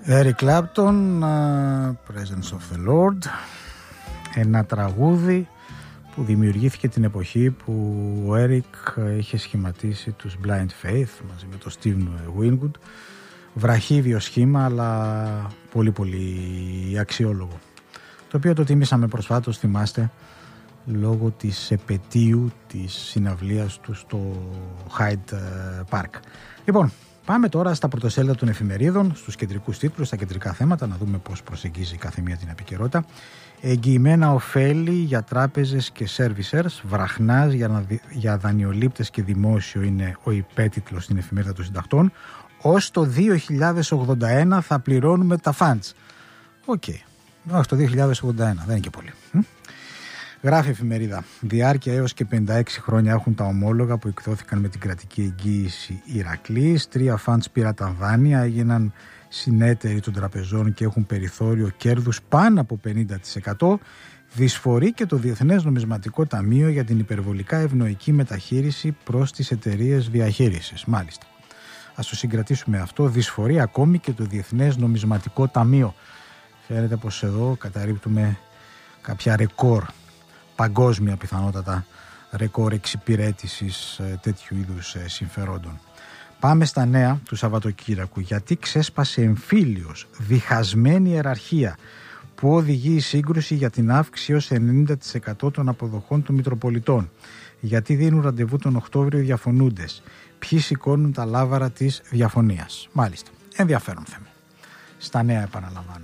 Eric Clapton, Presence of the Lord, ένα τραγούδι που δημιουργήθηκε την εποχή που ο Eric είχε σχηματίσει τους Blind Faith μαζί με τον Steve Winwood. Βραχύβιο σχήμα, αλλά πολύ πολύ αξιόλογο, το οποίο το τιμήσαμε προσφάτως, θυμάστε, λόγω της επετείου της συναυλίας του στο Hyde Park. Λοιπόν, πάμε τώρα στα πρωτοσέλιδα των εφημερίδων, στους κεντρικούς τίτλους, στα κεντρικά θέματα, να δούμε πώς προσεγγίζει κάθε μία την επικαιρότητα. Εγγυημένα ωφέλη για τράπεζες και servicers, βραχνάς για δανειολήπτες και δημόσιο είναι ο υπέτιτλος στην εφημερίδα των συντακτών. Ως το 2081 θα πληρώνουμε τα funds. Οκ, ως το 2081, δεν είναι και πολύ. Γράφει η εφημερίδα, διάρκεια έως και 56 χρόνια έχουν τα ομόλογα που εκδόθηκαν με την κρατική εγγύηση Ηρακλής. 3 funds πήραν τα δάνεια, έγιναν συνέτεροι των τραπεζών και έχουν περιθώριο κέρδους πάνω από 50%. Δυσφορεί και το Διεθνές Νομισματικό Ταμείο για την υπερβολικά ευνοϊκή μεταχείριση προς τις εταιρείες διαχείρισης. Μάλιστα. Ας το συγκρατήσουμε αυτό. Δυσφορεί ακόμη και το Διεθνές Νομισματικό Ταμείο. Φαίνεται πως εδώ καταρρίπτουμε κάποια ρεκόρ, παγκόσμια πιθανότατα ρεκόρ εξυπηρέτησης τέτοιου είδους συμφερόντων. Πάμε στα νέα του Σαββατοκύριακου. Γιατί ξέσπασε εμφύλιος, διχασμένη ιεραρχία που οδηγεί η σύγκρουση για την αύξηση ως 90% των αποδοχών των Μητροπολιτών. Γιατί δίνουν ραντεβού τον Οκτώβριο οι διαφωνούντες. Ποιοι σηκώνουν τα λάβαρα της διαφωνίας. Μάλιστα, ενδιαφέρον θέμα. Στα νέα επαναλαμβάνω.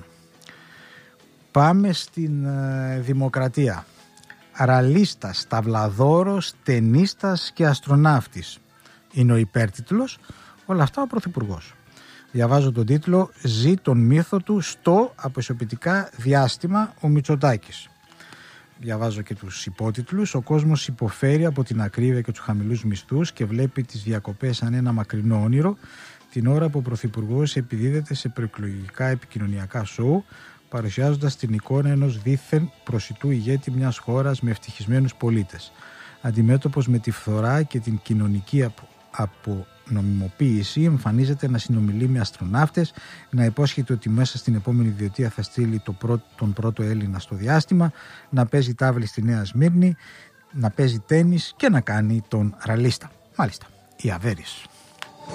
Πάμε στην Δημοκρατία. Ραλίστας, ταυλαδόρος, τενίστας και αστροναύτης είναι ο υπέρτιτλος. Όλα αυτά ο Πρωθυπουργός. Διαβάζω τον τίτλο «Ζει τον μύθο του στο απεσιοποιητικά διάστημα ο Μητσοτάκης». Διαβάζω και τους υπότιτλους. Ο κόσμος υποφέρει από την ακρίβεια και τους χαμηλούς μισθούς και βλέπει τις διακοπές σαν ένα μακρινό όνειρο, την ώρα που ο Πρωθυπουργός επιδίδεται σε προεκλογικά επικοινωνιακά σοου, παρουσιάζοντας την εικόνα ενός δήθεν προσιτού ηγέτη μιας χώρας με ευτυχισμένους πολίτες. Αντιμέτωπος με τη φθορά και την κοινωνική απονομιμοποίηση, εμφανίζεται να συνομιλεί με αστροναύτες, να υπόσχεται ότι μέσα στην επόμενη διετία θα στείλει τον πρώτο Έλληνα στο διάστημα, να παίζει τάβλη στη Νέα Σμύρνη, να παίζει τένις και να κάνει τον ραλίστα. Μάλιστα, η Αβέρης.